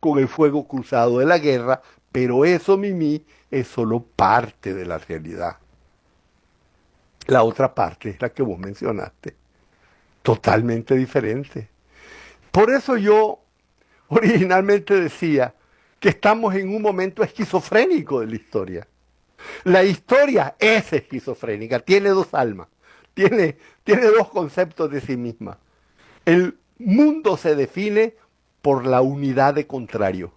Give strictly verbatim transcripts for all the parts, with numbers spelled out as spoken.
con el fuego cruzado de la guerra, pero eso, Mimi, es solo parte de la realidad. La otra parte es la que vos mencionaste, totalmente diferente. Por eso yo originalmente decía que estamos en un momento esquizofrénico de la historia. La historia es esquizofrénica, tiene dos almas, tiene, tiene dos conceptos de sí misma. El mundo se define por la unidad de contrario.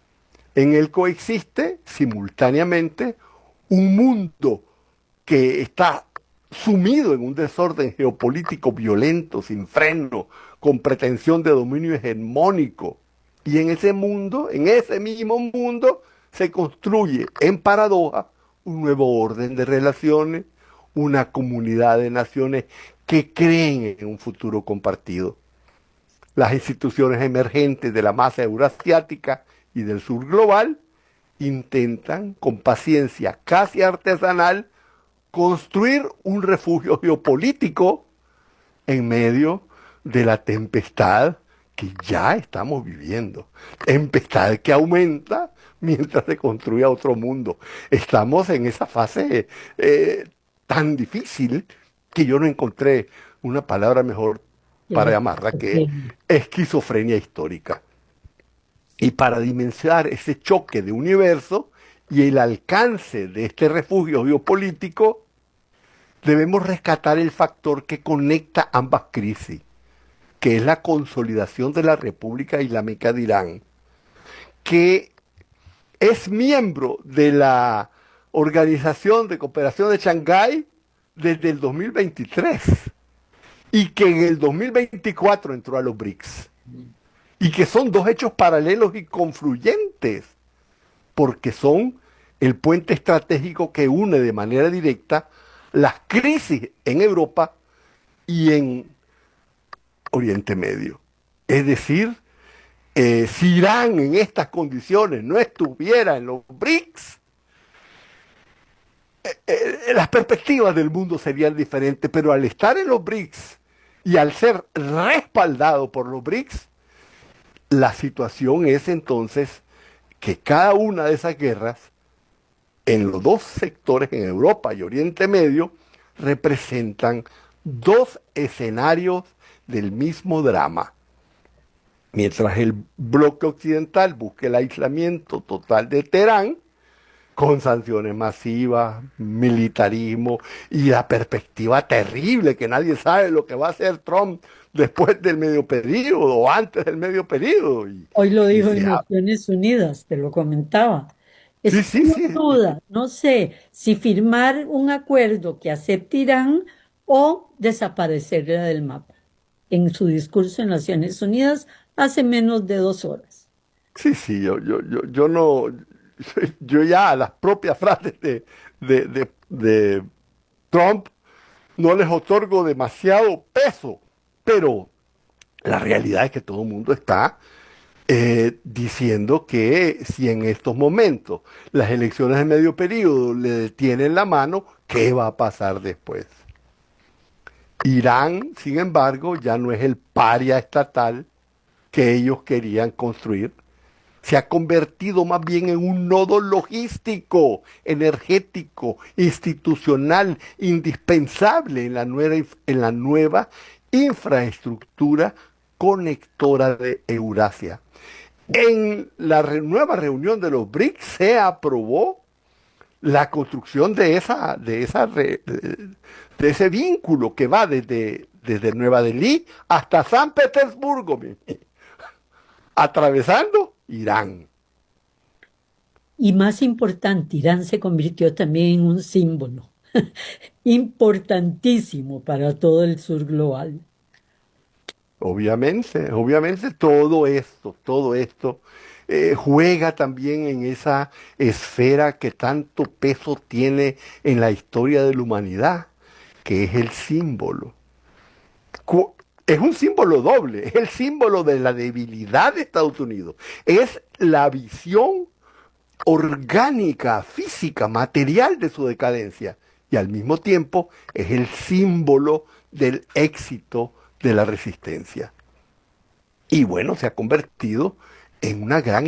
En él coexiste simultáneamente un mundo que está sumido en un desorden geopolítico violento, sin freno, con pretensión de dominio hegemónico. Y en ese mundo, en ese mismo mundo, se construye en paradoja un nuevo orden de relaciones, una comunidad de naciones que creen en un futuro compartido. Las instituciones emergentes de la masa euroasiática y del sur global intentan, con paciencia casi artesanal, construir un refugio geopolítico en medio de la tempestad que ya estamos viviendo. Tempestad que aumenta mientras se construye otro mundo. Estamos en esa fase eh, tan difícil que yo no encontré una palabra mejor para llamarla que esquizofrenia histórica. Y para dimensionar ese choque de universo y el alcance de este refugio geopolítico, debemos rescatar el factor que conecta ambas crisis, que es la consolidación de la República Islámica de Irán, que es miembro de la Organización de Cooperación de Shanghái desde el dos mil veintitrés y que en el dos mil veinticuatro entró a los BRICS. Y que son dos hechos paralelos y confluyentes, porque son el puente estratégico que une de manera directa las crisis en Europa y en Oriente Medio. Es decir, eh, si Irán en estas condiciones no estuviera en los BRICS, eh, eh, las perspectivas del mundo serían diferentes, pero al estar en los BRICS y al ser respaldado por los BRICS, la situación es entonces que cada una de esas guerras, en los dos sectores, en Europa y Oriente Medio, representan dos escenarios del mismo drama. Mientras el bloque occidental busca el aislamiento total de Teherán, con sanciones masivas, militarismo y la perspectiva terrible que nadie sabe lo que va a hacer Trump después del medio periodo o antes del medio periodo. Y, Hoy lo y dijo se en ha... Naciones Unidas, te lo comentaba. Sí, Estoy sí, en sí. duda, no sé si firmar un acuerdo que acepte Irán o desaparecerla del mapa. En su discurso en Naciones Unidas hace menos de dos horas. Sí, sí, yo, yo, yo, yo no, yo ya a las propias frases de, de, de, de Trump no les otorgo demasiado peso, pero la realidad es que todo el mundo está eh, diciendo que si en estos momentos las elecciones de medio periodo le detienen la mano, ¿qué va a pasar después? Irán, sin embargo, ya no es el paria estatal que ellos querían construir, se ha convertido más bien en un nodo logístico, energético, institucional, indispensable en la nueva, en la nueva infraestructura conectora de Eurasia. En la re nueva reunión de los BRICS se aprobó la construcción de esa, de esa re, de ese vínculo que va desde, desde Nueva Delhi hasta San Petersburgo, atravesando Irán. Y más importante, Irán se convirtió también en un símbolo importantísimo para todo el sur global. Obviamente, obviamente todo esto, todo esto eh, juega también en esa esfera que tanto peso tiene en la historia de la humanidad, que es el símbolo. Cu es un símbolo doble, es el símbolo de la debilidad de Estados Unidos, es la visión orgánica, física, material de su decadencia, y al mismo tiempo es el símbolo del éxito de la resistencia. Y bueno, se ha convertido en una gran